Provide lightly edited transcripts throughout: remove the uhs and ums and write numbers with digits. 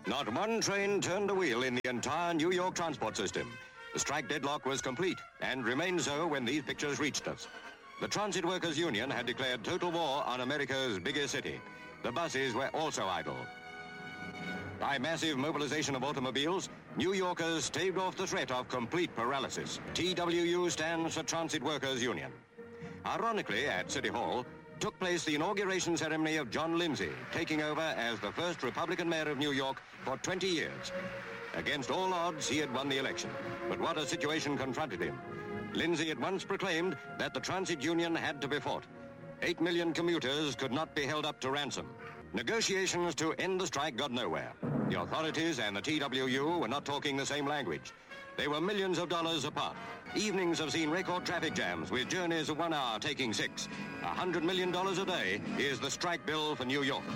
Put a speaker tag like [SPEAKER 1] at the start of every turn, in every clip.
[SPEAKER 1] Not one train turned a wheel in the entire New York transport system. The strike deadlock was complete and remained so when these pictures reached us. The Transit Workers Union had declared total war on America's biggest city. The buses were also idle. By massive mobilization of automobiles, New Yorkers staved off the threat of complete paralysis. TWU stands for Transit Workers Union. Ironically, at City Hall, took place the inauguration ceremony of John Lindsay, taking over as the first Republican mayor of New York for 20 years. Against all odds, he had won the election. But what a situation confronted him. Lindsay at once proclaimed that the transit union had to be fought. 8 million commuters could not be held up to ransom. Negotiations to end the strike got nowhere. The authorities and the TWU were not talking the same language. They were millions of dollars apart. Evenings have seen record traffic jams with journeys of 1 hour taking 6. $100 million a day is the strike bill for New York.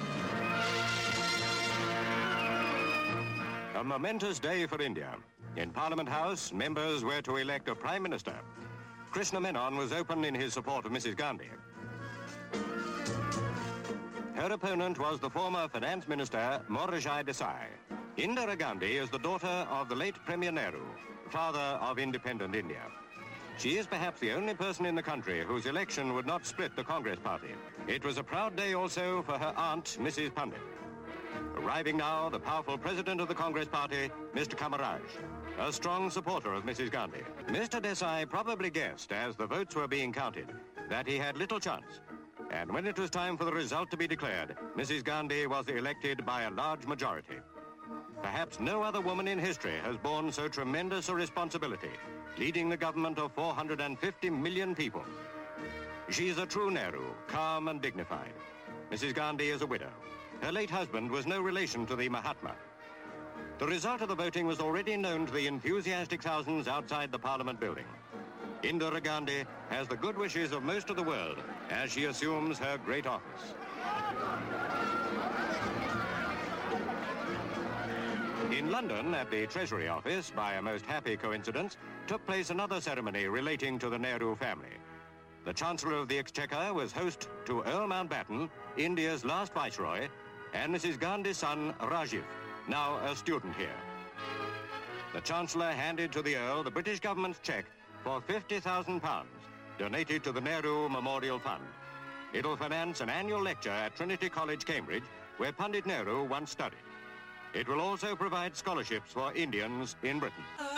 [SPEAKER 1] A momentous day for India. In Parliament House, members were to elect a Prime Minister. Krishna Menon was open in his support of Mrs. Gandhi. Her opponent was the former Finance Minister, Morarji Desai. Indira Gandhi is the daughter of the late Premier Nehru, father of independent India. She is perhaps the only person in the country whose election would not split the Congress party. It was a proud day also for her aunt, Mrs. Pandit. Arriving now, the powerful president of the Congress party, Mr. Kamaraj, a strong supporter of Mrs. Gandhi. Mr. Desai probably guessed, as the votes were being counted, that he had little chance. And when it was time for the result to be declared, Mrs. Gandhi was elected by a large majority. Perhaps no other woman in history has borne so tremendous a responsibility, leading the government of 450 million people. She's a true Nehru, calm and dignified. Mrs. Gandhi is a widow. Her late husband was no relation to the Mahatma. The result of the voting was already known to the enthusiastic thousands outside the Parliament building. Indira Gandhi has the good wishes of most of the world as she assumes her great office. In London, at the Treasury Office, by a most happy coincidence, took place another ceremony relating to the Nehru family. The Chancellor of the Exchequer was host to Earl Mountbatten, India's last Viceroy, and Mrs. Gandhi's son, Rajiv, now a student here. The Chancellor handed to the Earl the British government's cheque for £50,000, donated to the Nehru Memorial Fund. It'll finance an annual lecture at Trinity College, Cambridge, where Pandit Nehru once studied. It will also provide scholarships for Indians in Britain.